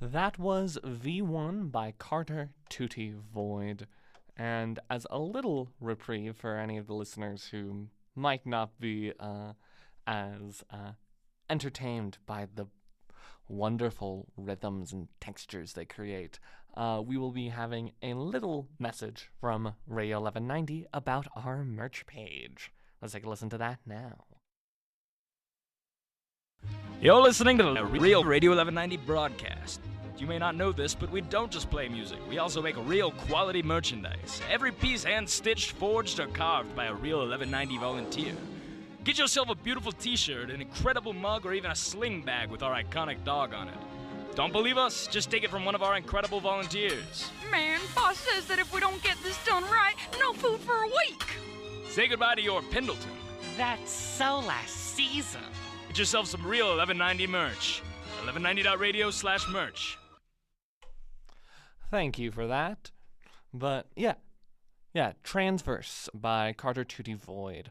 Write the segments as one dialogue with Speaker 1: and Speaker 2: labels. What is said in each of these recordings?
Speaker 1: That was V1 by Carter Tutti Void. And as a little reprieve for any of the listeners who might not be as entertained by the wonderful rhythms and textures they create, we will be having a little message from Radio 1190 about our merch page. Let's take a listen to that now.
Speaker 2: You're listening to the Real Radio 1190 broadcast. You may not know this, but we don't just play music. We also make real quality merchandise. Every piece hand-stitched, forged, or carved by a real 1190 volunteer. Get yourself a beautiful t-shirt, an incredible mug, or even a sling bag with our iconic dog on it. Don't believe us? Just take it from one of our incredible volunteers.
Speaker 3: Man, boss says that if we don't get this done right, no food for a week.
Speaker 2: Say goodbye to your Pendleton.
Speaker 4: That's so last season.
Speaker 2: Get yourself some real 1190 merch. 1190.radio/merch.
Speaker 1: Thank you for that. But yeah, Transverse by Carter Tutti Void.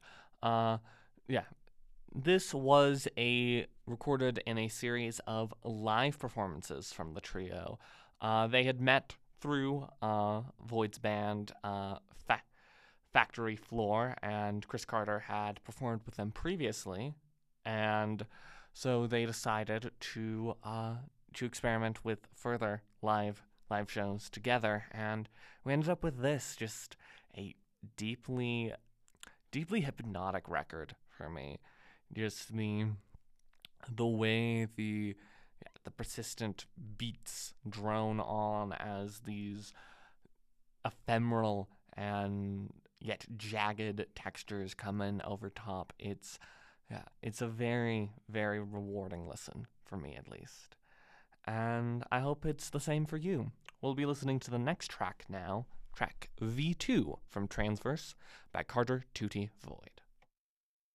Speaker 1: This was recorded in a series of live performances from the trio. They had met through Void's band, Factory Floor, and Chris Carter had performed with them previously, and so they decided to experiment with further live shows together, and we ended up with this, just a deeply hypnotic record for me. Just the way the persistent beats drone on as these ephemeral and yet jagged textures come in over top. It's a very, very rewarding listen, for me at least. And I hope it's the same for you. We'll be listening to the next track now, track V2 from Transverse by Carter Tutti Void.